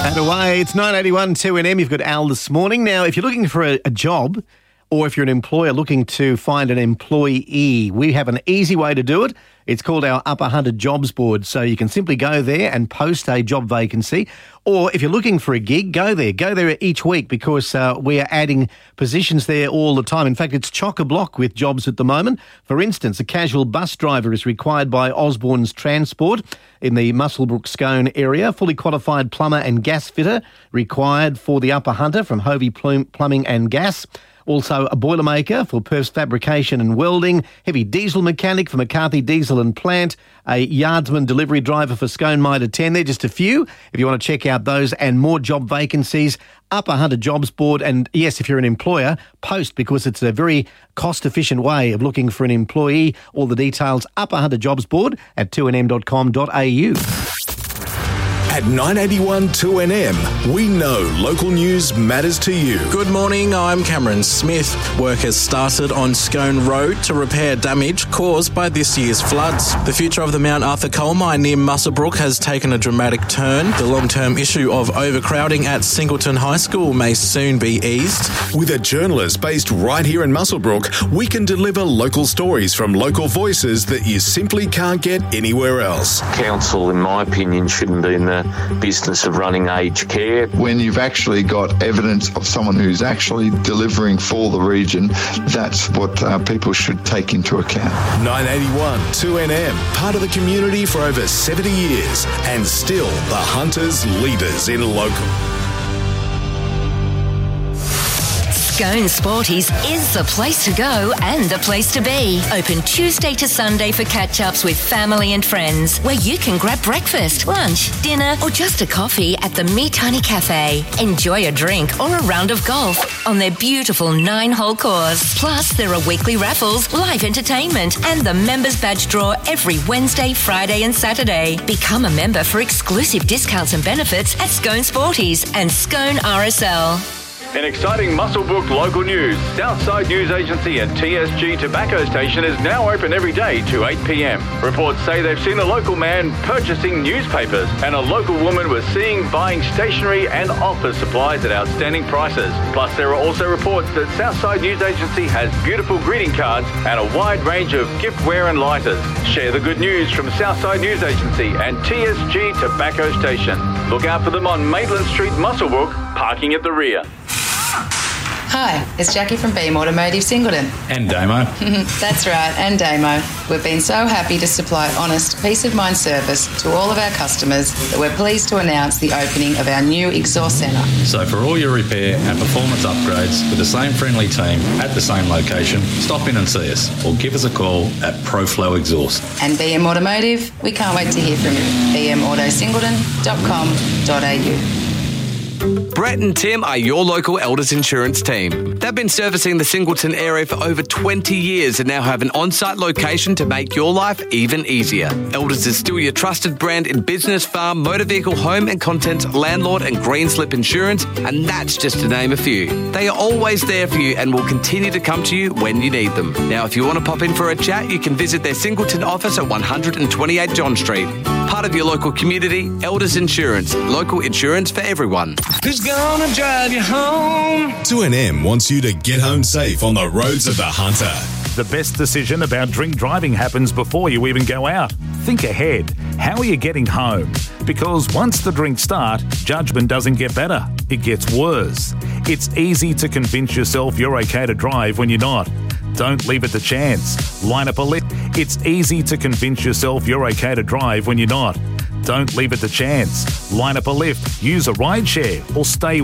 And away, it's 9:81 2NM. You've got Al this morning. Now, if you're looking for a job or if you're an employer looking to find an employee, we have an easy way to do it. It's called our Upper Hunter Jobs Board. So you can simply go there and post a job vacancy. Or if you're looking for a gig, go there. Go there each week because we are adding positions there all the time. In fact, it's chock-a-block with jobs at the moment. For instance, a casual bus driver is required by Osborne's Transport in the Muswellbrook Scone area. Fully qualified plumber and gas fitter required for the Upper Hunter from Hovey Plumbing and Gas. Also a boilermaker for Perth's Fabrication and Welding, heavy diesel mechanic for McCarthy Diesel and Plant, a yardsman delivery driver for Scone Mitre 10. They're just a few. If you want to check out those and more job vacancies, Upper Hunter Jobs Board. And yes, if you're an employer, post because it's a very cost-efficient way of looking for an employee. All the details, Upper Hunter Jobs Board at 2nm.com.au. At 981 2NM, we know local news matters to you. Good morning, I'm Cameron Smith. Work has started on Scone Road to repair damage caused by this year's floods. The future of the Mount Arthur coal mine near Muswellbrook has taken a dramatic turn. The long-term issue of overcrowding at Singleton High School may soon be eased. With a journalist based right here in Muswellbrook, we can deliver local stories from local voices that you simply can't get anywhere else. Council, in my opinion, shouldn't be in the business of running aged care. When you've actually got evidence of someone who's actually delivering for the region, that's what people should take into account. 981 2NM, part of the community for over 70 years and still the Hunters' leaders in local. Scone Sporties is the place to go and the place to be. Open Tuesday to Sunday for catch-ups with family and friends, where you can grab breakfast, lunch, dinner, or just a coffee at the Meat Honey Cafe. Enjoy a drink or a round of golf on their beautiful 9-hole course. Plus, there are weekly raffles, live entertainment, and the members badge draw every Wednesday, Friday, and Saturday. Become a member for exclusive discounts and benefits at Scone Sporties and Scone RSL. In exciting Muswellbrook local news, Southside News Agency and TSG Tobacco Station is now open every day to 8 p.m. Reports say they've seen a local man purchasing newspapers and a local woman was seen buying stationery and office supplies at outstanding prices. Plus, there are also reports that Southside News Agency has beautiful greeting cards and a wide range of giftware and lighters. Share the good news from Southside News Agency and TSG Tobacco Station. Look out for them on Maitland Street, Muswellbrook, parking at the rear. Hi, it's Jackie from Beam Automotive Singleton. And Damo. That's right, and Damo. We've been so happy to supply honest, peace of mind service to all of our customers that we're pleased to announce the opening of our new exhaust centre. So for all your repair and performance upgrades with the same friendly team at the same location, stop in and see us or give us a call at ProFlow Exhaust. And BM Automotive, we can't wait to hear from you. bmautosingleton.com.au. Brett and Tim are your local Elders Insurance team. They've been servicing the Singleton area for over 20 years and now have an on-site location to make your life even easier. Elders is still your trusted brand in business, farm, motor vehicle, home and contents, landlord and green slip insurance, and that's just to name a few. They are always there for you and will continue to come to you when you need them. Now, if you want to pop in for a chat, you can visit their Singleton office at 128 John Street. Part of your local community, Elders Insurance. Local insurance for everyone. Who's gonna drive you home? 2NM wants you to get home safe on the roads of the Hunter. The best decision about drink driving happens before you even go out. Think ahead. How are you getting home? Because once the drinks start, judgment doesn't get better. It gets worse. It's easy to convince yourself you're okay to drive when you're not. Don't leave it to chance. Line up a lift. It's easy to convince yourself you're okay to drive when you're not. Don't leave it to chance. Line up a lift, use a rideshare, or stay